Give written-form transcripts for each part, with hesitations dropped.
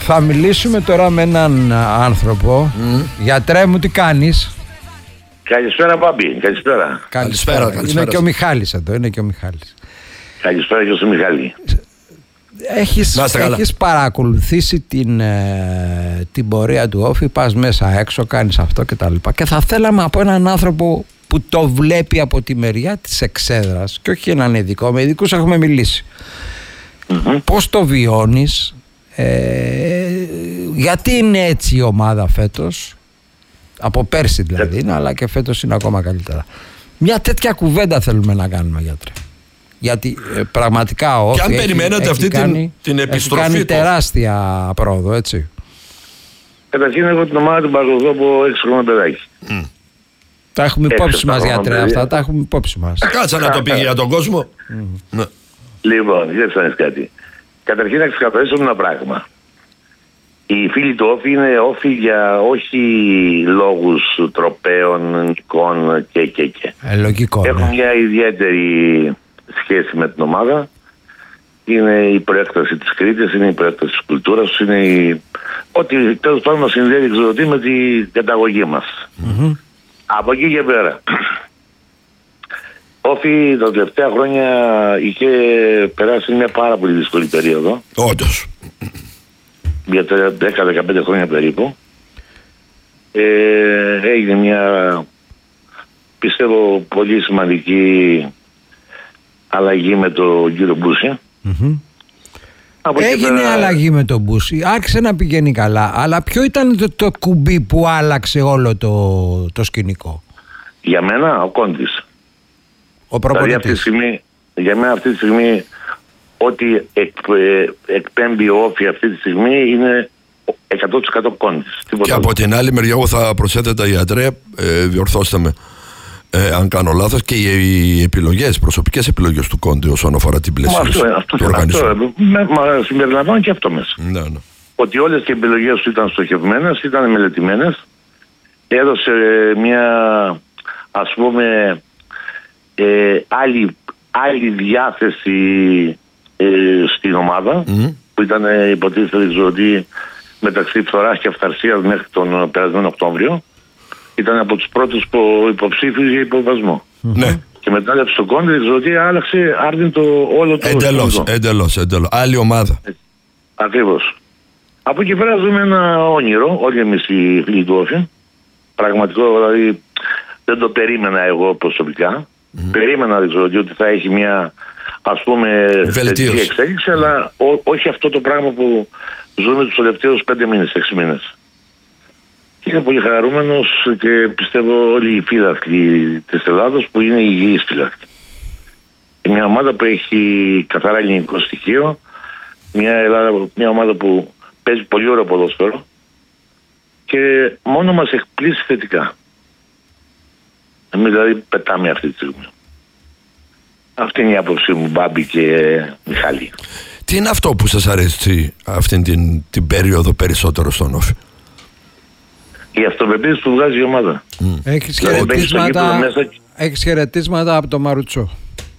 Θα μιλήσουμε τώρα με έναν άνθρωπο. Γιατρέ μου, τι κάνεις? Καλησπέρα, Μπάμπη. Καλησπέρα. Είναι και ο Μιχάλης εδώ. Καλησπέρα και στο Μιχάλη. Έχεις παρακολουθήσει την πορεία του Όφη, πας μέσα έξω, κάνεις αυτό κτλ. Και θα θέλαμε από έναν άνθρωπο που το βλέπει από τη μεριά της εξέδρας και όχι έναν ειδικό, με ειδικούς έχουμε μιλήσει. Πώς το βιώνεις, γιατί είναι έτσι η ομάδα φέτος, από πέρσι δηλαδή, αλλά και φέτος είναι ακόμα καλύτερα. Μια τέτοια κουβέντα θέλουμε να κάνουμε, γιατρέ. Γιατί πραγματικά ο Όφη και αν περιμένετε αυτή την επιστροφή, έχει κάνει τεράστια πρόοδο, έτσι. Καταρχήν εγώ την ομάδα την παρακολουθώ από 6 χρόνια παιδάκι. Τα έχουμε υπόψη μας, γιατρέ, αυτά τα έχουμε υπόψη μας. Κάτσε να το πει για τον κόσμο. Λοιπόν, δεν ξέρεις κάτι. Καταρχήν να ξεκαθαρίσω ένα πράγμα. Οι φίλοι του Όφη είναι Όφη για όχι λόγους τροπαίων, νικών και. Λογικό. Έχουν μια ιδιαίτερη σχέση με την ομάδα. Είναι η προέκταση της Κρήτης, είναι η προέκταση της κουλτούρας τους, είναι ό,τι τέλος πάντων μας συνδέει με την καταγωγή μας. Από εκεί και πέρα. Όφη τα τελευταία χρόνια είχε περάσει μια πάρα πολύ δύσκολη περίοδο. Όντως. Για 10-15 χρόνια περίπου. Έγινε μια, πιστεύω, πολύ σημαντική αλλαγή με τον κύριο Μπούση. Έγινε αλλαγή με τον Μπούση, άρχισε να πηγαίνει καλά, αλλά ποιο ήταν το κουμπί που άλλαξε όλο το σκηνικό? Για μένα ο Κόντης. Ο προπονητής. Δηλαδή για μένα αυτή τη στιγμή ό,τι εκπέμπει ο Όφη αυτή τη στιγμή είναι 100% Κόντης. Και από την άλλη μεριά εγώ θα προσέθετα, γιατρέ, διορθώστε με αν κάνω λάθος, και οι επιλογές, προσωπικές επιλογές του Κόντε όσον αφορά την πλαισίωση του οργανισμού. Συμπεριλαμβάνω και αυτό μέσα. Ναι. Ότι όλες οι επιλογές του ήταν στοχευμένες, ήταν μελετημένες. Έδωσε μια, ας πούμε, άλλη διάθεση στην ομάδα, που ήταν υποτίθεται ότι μεταξύ φθοράς και αυθαρσίας μέχρι τον περασμένο Οκτώβριο. Ήταν από τους πρώτους υποψήφιους για υποβασμό. Ναι. Και μετά το Κόντε, ότι άλλαξε άρδιν όλο το Εντελώς. Άλλη ομάδα. Ακριβώς. Από εκεί πέρα ζούμε ένα όνειρο, όλοι εμείς οι φίλοι του Όφη. Πραγματικό, δηλαδή δεν το περίμενα εγώ προσωπικά. Περίμενα ότι θα έχει μια, ας πούμε, θετική εξέλιξη, αλλά όχι αυτό το πράγμα που ζούμε τους τελευταίους 5 μήνες, 6 μήνες. Είναι πολύ χαρούμενος και πιστεύω όλοι οι φύλακοι της Ελλάδος που είναι υγιείς φύλακοι. Μια ομάδα που έχει καθαρά ελληνικό στοιχείο, μια ομάδα που παίζει πολύ ωραίο ποδόσφαιρο και μόνο μας εκπλήσει θετικά. Εμείς δηλαδή πετάμε αυτή τη στιγμή. Αυτή είναι η άποψή μου, Μπάμπη και Μιχάλη. Τι είναι αυτό που σας αρέσει αυτή την περίοδο περισσότερο στον Όφη? Η αυτοπεποίθηση που βγάζει η ομάδα. Έχεις χαιρετίσματα από το Μαρουτσό.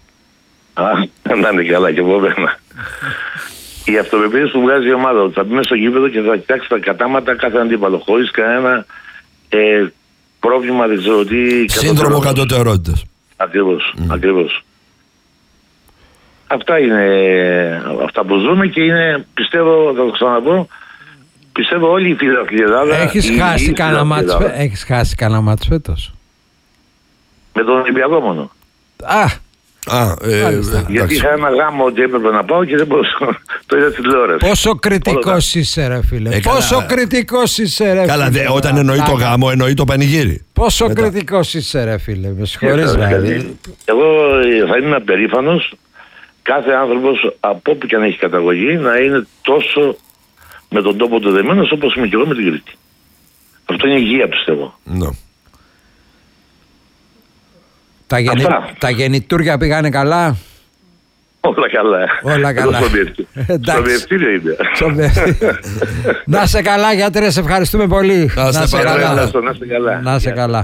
Να είναι καλά και από μένα. Η αυτοπεποίθηση που βγάζει η ομάδα, ότι θα μπει στο γήπεδο και θα κοιτάξει τα κατάματα κάθε αντίπαλο, χωρίς κανένα πρόβλημα, δεν ξέρω τι. Σύνδρομο κατωτερότητας. Ακριβώς. Αυτά είναι αυτά που ζούμε και είναι, πιστεύω, θα το ξαναπώ, πιστεύω όλοι οι φίλοι στην Ελλάδα. Έχεις χάσει κανένα μάτς φέτος? Με τον Ολυμπιακό μόνο. Γιατί είχα ένα γάμο ότι έπρεπε να πάω και δεν μπορούσα. Το είδα στην τηλεόραση. Πόσο κριτικός είσαι, ρε φίλε. Πόσο κριτικός είσαι, ρε φίλε. Καλά, όταν εννοεί το γάμο, εννοεί το πανηγύρι. Πόσο κριτικός είσαι, ρε φίλε. Με συγχωρείς, δηλαδή. Εγώ θα είμαι απερήφανος κάθε άνθρωπος από όπου και αν έχει καταγωγή να είναι τόσο με τον τόπο του δεμένος όπως είμαι και εγώ με την Κρήτη. Αυτό είναι υγεία, πιστεύω. Τα γεννητούρια πήγανε καλά? Όλα καλά. Στο διευθύνιο είναι. Να σε καλά, γιατρέ, σε ευχαριστούμε πολύ. Να σε καλά. Να σε καλά.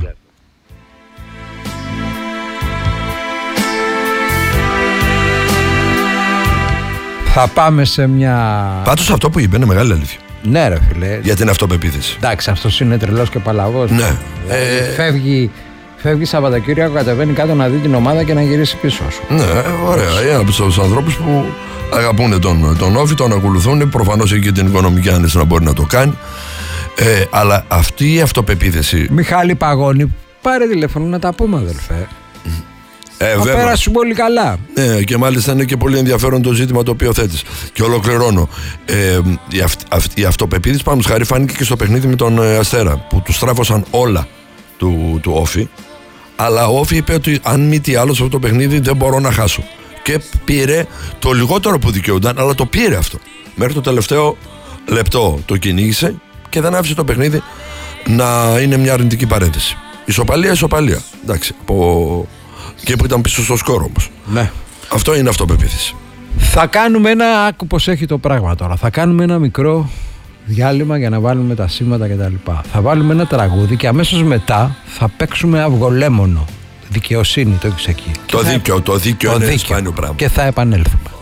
Θα πάμε σε μια... Πάντως αυτό που είπε είναι μεγάλη αλήθεια. Ναι, ρε φίλε. Για την αυτοπεποίθηση. Εντάξει, αυτός είναι τρελός και παλαβός. Ναι. Φεύγει Σαββατοκύριακο, κατεβαίνει κάτω να δει την ομάδα και να γυρίσει πίσω σου. Ναι, ωραία. Είναι από τους ανθρώπους που αγαπούν τον Όφη, τον ακολουθούν. Προφανώς έχει και την οικονομική άνεση να μπορεί να το κάνει. Αλλά αυτή η αυτοπεποίθηση. Μιχάλη Παγώνη, πάρε τηλέφωνο να τα πούμε, αδελφέ. Θα πέρασουν πολύ καλά. Ναι, και μάλιστα είναι και πολύ ενδιαφέρον το ζήτημα το οποίο θέτεις. Και ολοκληρώνω. Η αυτοπεποίθηση, πάνω χάρη, φάνηκε και στο παιχνίδι με τον Αστέρα, που του στράφωσαν όλα του Όφη. Αλλά ο Όφη είπε ότι αν μη τι άλλο σε αυτό το παιχνίδι δεν μπορώ να χάσω. Και πήρε το λιγότερο που δικαιούνταν, αλλά το πήρε αυτό. Μέχρι το τελευταίο λεπτό το κυνήγησε και δεν άφησε το παιχνίδι να είναι μια αρνητική παρένθεση. Ισοπαλία. Εντάξει, και που ήταν πίσω στο σκορ όμως. Ναι. Αυτό είναι αυτοπεποίθηση. Θα κάνουμε άκου πως έχει το πράγμα τώρα. Θα κάνουμε ένα μικρό διάλειμμα για να βάλουμε τα σήματα κτλ. Θα βάλουμε ένα τραγούδι και αμέσως μετά θα παίξουμε αυγολέμονο. Δικαιοσύνη, το έχεις εκεί. Το δίκαιο είναι σπάνιο πράγμα. Και θα επανέλθουμε.